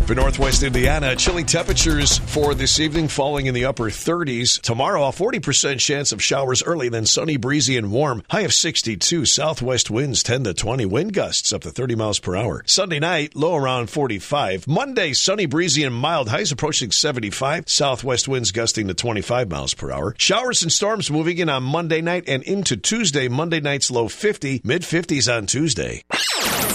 For Northwest Indiana, chilly temperatures for this evening falling in the upper 30s. Tomorrow, a 40% chance of showers early, then sunny, breezy, and warm. High of 62. Southwest winds 10 to 20. Wind gusts up to 30 miles per hour. Sunday night, low around 45. Monday, sunny, breezy, and mild. Highs approaching 75. Southwest winds gusting to 25 miles per hour. Showers and storms moving in on Monday night and into Tuesday. Monday night's low 50. Mid-50s on Tuesday.